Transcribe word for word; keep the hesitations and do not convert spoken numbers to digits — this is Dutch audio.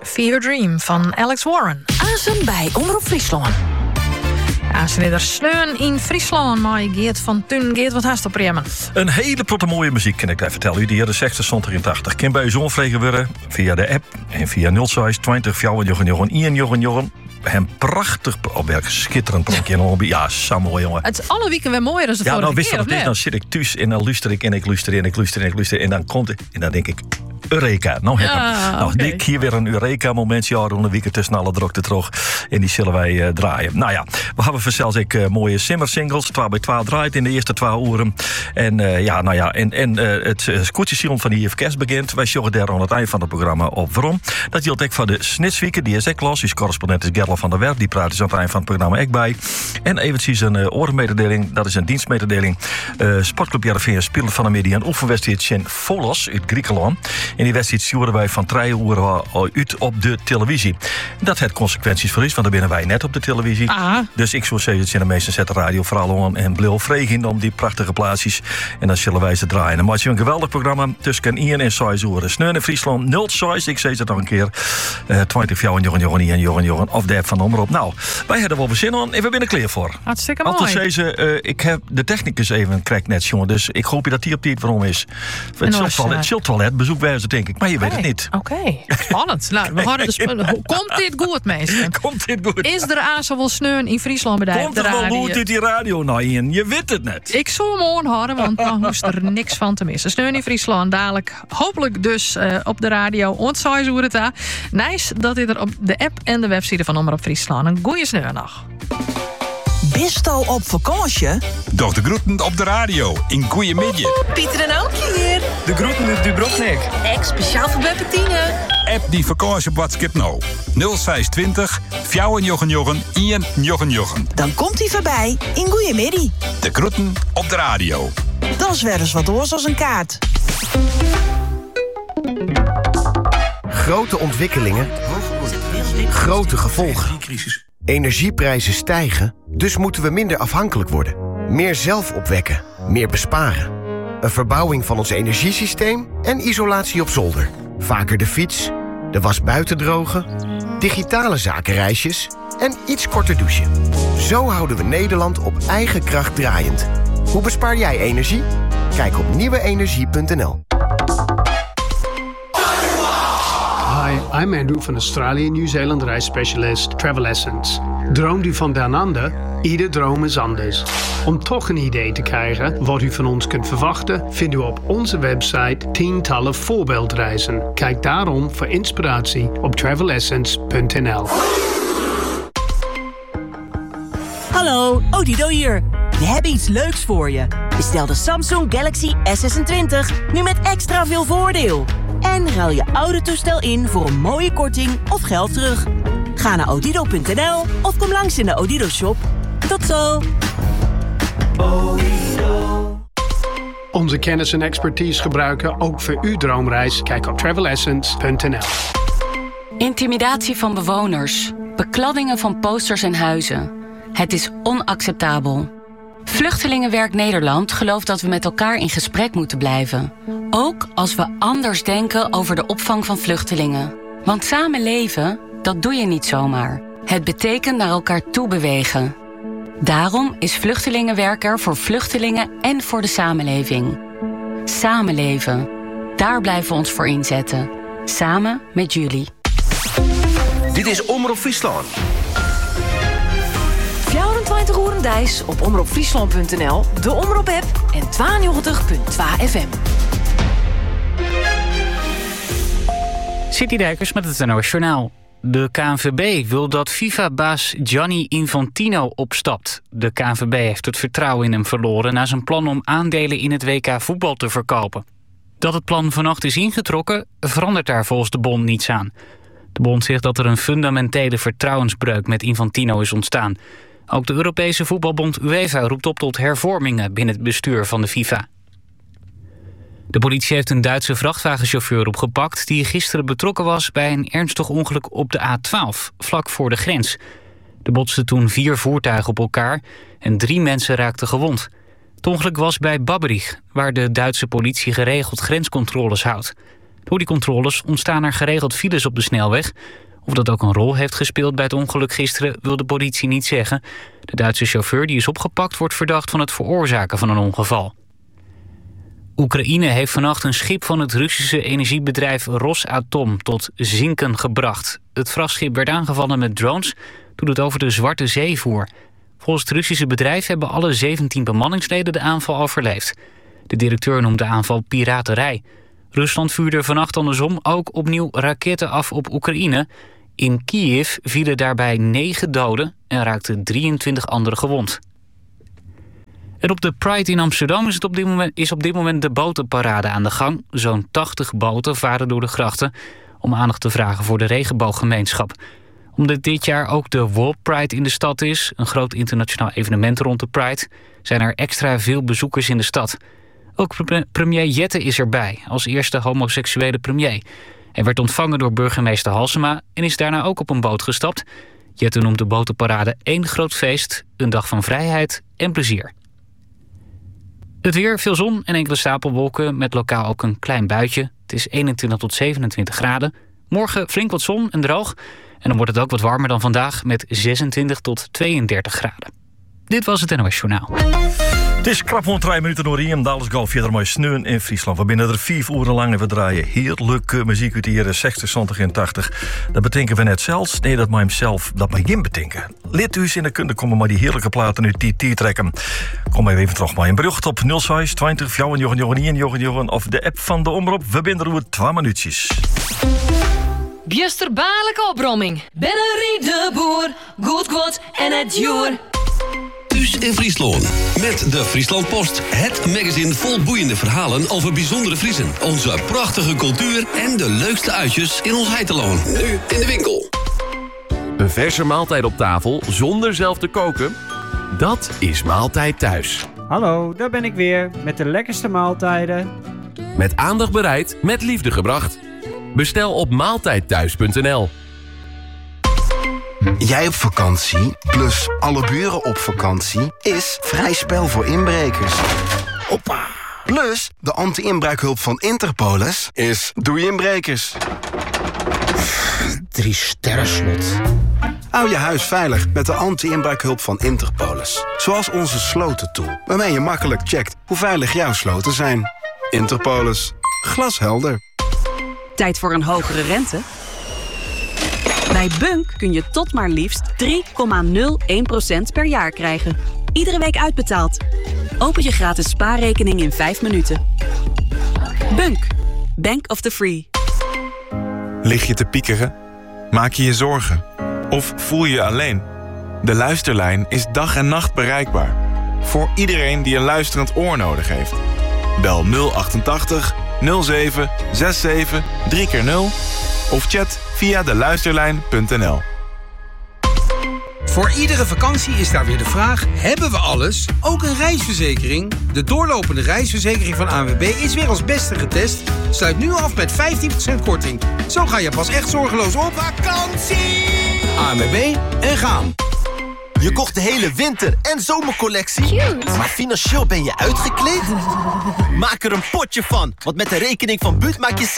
Fever Dream van Alex Warren. Azen bij Omroep Friesland. Aansneder Sneun in Friesland, maar Geert van Tun. Geert, wat haast op Bremen? Een hele protte mooie muziek, kan ik daar vertellen u. Die jaren zestig, zestig en tachtig. Kan bij u zonvliegen worden via de app en via nul zes twintig vijftig één Jochen Hem prachtig op werk, schitterend prankje. Ja, zo mooi, jongen. Het is alle weken weer mooier dan de ja, vorige nou, wist keer, wat het is, dan zit ik thuis en dan luister ik en ik luister en ik luister en ik luister en dan komt het en dan denk ik, Eureka. Nou, heb ja, hem. Nou, okay. ik hier weer een Eureka-momentje. Ja, een week tussen alle drukte terug. En die zullen wij uh, draaien. Nou ja, we hebben zelfs ik uh, mooie simmer-singles. twee bij twee draait in de eerste twee uren. En uh, ja, nou ja, en, en uh, het uh, scootjession van de I F K S begint. Wij zorgen daar aan het eind van het programma op waarom. Dat geldt ook voor de Snitswieken. Die is ook los. Dus correspondent is Gerlof van der Werf. Die praat dus aan het eind van het programma ook bij. En eventjes een uh, orenmededeling. Dat is een dienstmededeling. Uh, Sportclub Jarreveen speelt van de media een oefenwedstrijd in Volos uit Griekenland. En die wedstrijd sturen wij van drie uur uit op de televisie. Dat heeft consequenties voor ons, want dan binnen wij net op de televisie. Ah. Dus ik zou zeggen, de meeste zetten radio vooral aan en blil vregen om die prachtige plaatsjes. En dan zullen wij ze draaien. Dan maak je een geweldig programma tussen één en zes uur. Sneun in Friesland nul zes, ik zei het nog een keer. Uh, twintig vijf Jochen Jochen en Jochen Jochen of de app van de Omroep. Nou, wij hebben er wel zin aan en we binnen klaar voor. Hartstikke mooi. Altijd zei ze, uh, ik heb de technicus even een crack net, jongen. Dus ik hoop je dat die op die het waarom is. Het chilltoilet, bezoek wij ze denk ik. Maar je weet het niet. Oké, okay. Spannend. Nou, we hadden de Komt dit goed, mensen? Komt dit goed? Is er aan wel sneun in Friesland bedrijf? Komt er wel goed uit die radio nou in? Je weet het net. Ik zou hem aanhouden, want dan hoeft er niks van te missen. Sneun in Friesland, dadelijk hopelijk dus uh, op de radio. Ontzijs hoe het daar. Nice dat dit er op de app en de website van Omroep Friesland. Een goeie sneun nog. Bist al op vakantie? Doch de groeten op de radio in Goeiemiddag. Pieter en Ankie hier. De groeten uit Dubrovnik. Ex speciaal voor Beppetine. App die vakantie op WhatsApp nou. nul zes twintig vijftig Jochen Jochen één Jochen Jochen. Dan komt hij voorbij in Goeiemiddag. De groeten op de radio. Dat is weer eens wat oors als een kaart. Grote ontwikkelingen. Grote gevolgen. Energieprijzen stijgen, dus moeten we minder afhankelijk worden. Meer zelf opwekken, meer besparen. Een verbouwing van ons energiesysteem en isolatie op zolder. Vaker de fiets, de was buiten drogen, digitale zakenreisjes en iets korter douchen. Zo houden we Nederland op eigen kracht draaiend. Hoe bespaar jij energie? Kijk op nieuwe energie punt n l. Hi, I'm Andrew van Australië Nieuw-Zeeland reisspecialist Travel Essence. Droomt u van down under? Ieder droom is anders. Om toch een idee te krijgen wat u van ons kunt verwachten, vindt u op onze website tientallen voorbeeldreizen. Kijk daarom voor inspiratie op travel essence punt n l. Hallo, Odido hier. We hebben iets leuks voor je. Bestel de Samsung Galaxy S zesentwintig nu met extra veel voordeel. En ruil je oude toestel in voor een mooie korting of geld terug. Ga naar odido punt n l of kom langs in de Odido shop. Tot zo! Onze kennis en expertise gebruiken ook voor uw droomreis. Kijk op travel essence punt n l. Intimidatie van bewoners. Bekladdingen van posters en huizen. Het is onacceptabel. Vluchtelingenwerk Nederland gelooft dat we met elkaar in gesprek moeten blijven. Ook als we anders denken over de opvang van vluchtelingen. Want samen leven, dat doe je niet zomaar. Het betekent naar elkaar toe bewegen. Daarom is Vluchtelingenwerk er voor vluchtelingen en voor de samenleving. Samenleven. Daar blijven we ons voor inzetten. Samen met jullie. Dit is Omroep Friesland. vierentwintig uur dijs op omroep friesland punt n l, de Omroep-app en tweeënnegentig punt twee F M. City Dijkers met het N O S Journaal. De K N V B wil dat FIFA-baas Gianni Infantino opstapt. De K N V B heeft het vertrouwen in hem verloren na zijn plan om aandelen in het W K voetbal te verkopen. Dat het plan vannacht is ingetrokken, verandert daar volgens de bond niets aan. De bond zegt dat er een fundamentele vertrouwensbreuk met Infantino is ontstaan. Ook de Europese voetbalbond UEFA roept op tot hervormingen binnen het bestuur van de FIFA. De politie heeft een Duitse vrachtwagenchauffeur opgepakt die gisteren betrokken was bij een ernstig ongeluk op de A twaalf, vlak voor de grens. Er botsten toen vier voertuigen op elkaar en drie mensen raakten gewond. Het ongeluk was bij Babberich, waar de Duitse politie geregeld grenscontroles houdt. Door die controles ontstaan er geregeld files op de snelweg. Of dat ook een rol heeft gespeeld bij het ongeluk gisteren wil de politie niet zeggen. De Duitse chauffeur die is opgepakt wordt verdacht van het veroorzaken van een ongeval. Oekraïne heeft vannacht een schip van het Russische energiebedrijf Rosatom tot zinken gebracht. Het vrachtschip werd aangevallen met drones toen het over de Zwarte Zee voer. Volgens het Russische bedrijf hebben alle zeventien bemanningsleden de aanval overleefd. De directeur noemt de aanval piraterij. Rusland vuurde vannacht andersom ook opnieuw raketten af op Oekraïne. In Kiev vielen daarbij negen doden en raakten drieëntwintig anderen gewond. En op de Pride in Amsterdam is, het op dit moment, is op dit moment de botenparade aan de gang. Zo'n tachtig boten varen door de grachten om aandacht te vragen voor de regenbooggemeenschap. Omdat dit jaar ook de World Pride in de stad is, een groot internationaal evenement rond de Pride, zijn er extra veel bezoekers in de stad. Ook premier Jette is erbij, als eerste homoseksuele premier. Hij werd ontvangen door burgemeester Halsema en is daarna ook op een boot gestapt. Jette noemt de botenparade één groot feest, een dag van vrijheid en plezier. Het weer, veel zon en enkele stapelwolken met lokaal ook een klein buitje. Het is eenentwintig tot zevenentwintig graden. Morgen flink wat zon en droog. En dan wordt het ook wat warmer dan vandaag met zesentwintig tot tweeëndertig graden. Dit was het N O S Journaal. Het is krap gewoon drie minuten door hier. Alles gaat verder met sneeuw in Friesland. We binnen er vier uren lang en we draaien heerlijke muziek uit de jaren zestig, zeventig en tachtig. Dat betekenen we net zelfs. Nee, dat mag hem zelf, dat mag je betekenen. Lid u in de kunde komen maar die heerlijke platen uit die tier trekken. Kom even terug maar een bericht op nul zes twintig vijfenjochen jochen of de app van de Omroep. We binnen er twee minuutjes. Bjusterbaarlijke opbromming. Ben een riedeboer, goed goed en het joer. Thuis in Friesland. Met de Friesland Post. Het magazine vol boeiende verhalen over bijzondere Friesen. Onze prachtige cultuur en de leukste uitjes in ons heiteloon. Nu in de winkel. Een verse maaltijd op tafel zonder zelf te koken? Dat is Maaltijd Thuis. Hallo, daar ben ik weer met de lekkerste maaltijden. Met aandacht bereid, met liefde gebracht. Bestel op maaltijdthuis punt n l. Jij op vakantie, plus alle buren op vakantie, is vrij spel voor inbrekers. Hoppa! Plus, de anti-inbraakhulp van Interpolis is doei inbrekers. Drie sterren slot. Hou je huis veilig met de anti-inbraakhulp van Interpolis. Zoals onze slotentool, waarmee je makkelijk checkt hoe veilig jouw sloten zijn. Interpolis. Glashelder. Tijd voor een hogere rente? Bij Bunk kun je tot maar liefst drie komma nul één procent per jaar krijgen. Iedere week uitbetaald. Open je gratis spaarrekening in vijf minuten. Bunk. Bank of the Free. Lig je te piekeren? Maak je je zorgen? Of voel je je alleen? De Luisterlijn is dag en nacht bereikbaar. Voor iedereen die een luisterend oor nodig heeft. Bel nul achtentachtig nul zeven zesenzestig drie keer nul of chat via de luisterlijn punt n l. Voor iedere vakantie is daar weer de vraag: hebben we alles? Ook een reisverzekering? De doorlopende reisverzekering van A N W B is weer als beste getest. Sluit nu af met vijftien procent korting. Zo ga je pas echt zorgeloos op vakantie. A N W B en gaan. Je kocht de hele winter- en zomercollectie. Cute. Maar financieel ben je uitgekleed? Maak er een potje van, want met de rekening van Buut maak je